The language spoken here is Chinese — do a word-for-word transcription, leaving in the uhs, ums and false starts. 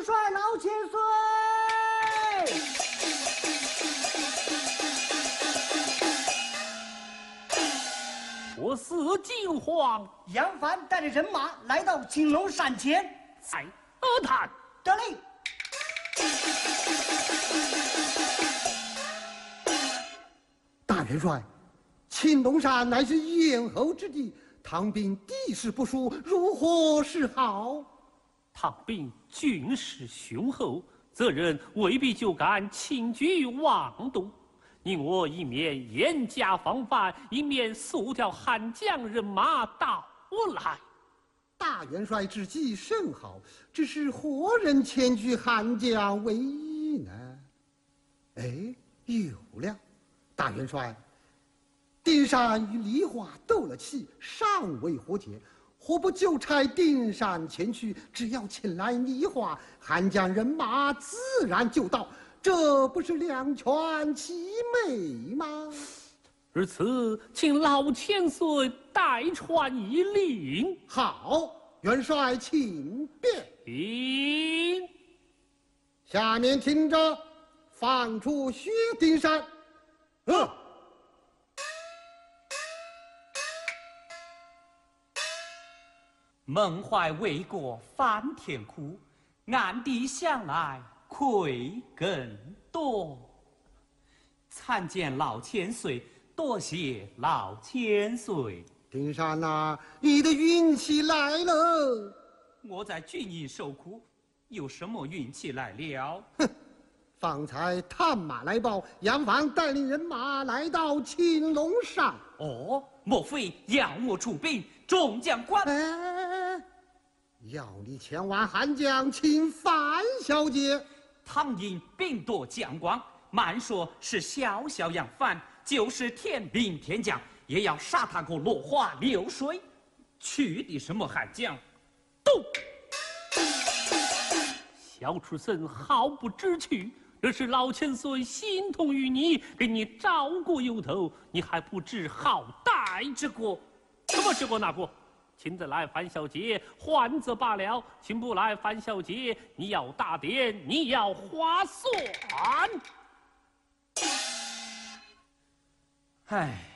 帅老千岁！ 我是金皇。 杨帆带着人马来到青龙山前， 在阿谈。 得令。 大元帅，青龙山乃是咽喉之地，唐兵地势不熟，如何是好？ 唐兵军事雄厚，责任未必就敢轻举妄动。你我一面严加防范，一面速调汉将人马到来。 大元帅之计甚好，只是何人前去汉将为宜呢？哎，有了！大元帅，丁山与梨花斗了气，尚未和解，何不就差丁山前去？只要请来梨花，汉将人马自然就到。这不是两全其美吗？ 如此，请老千岁代传一令。 好，元帅请便。 请。 下面听着，放出薛丁山。嗯。 孟怀为国翻天哭，暗地想来愧更多。参见老千岁，多谢老千岁。 丁山呐，你的运气来了。 我在军营受苦，有什么运气来了？ 哼！方才探马来报，杨帆带领人马来到青龙山。 哦，莫非要我出兵？众将官， 哎，要你前往汉将请范小姐。 唐营兵多将官，慢说是小小杨帆，就是天兵天将，也要杀他个落花流水。去的什么汉将？动！ 小畜生毫不知趣，这是老千岁心痛于你，给你照顾有头，你还不知好歹之过。什么之过那过？请得来范小姐，还则罢了；请不来范小姐，你要大典，你要花算。 唉。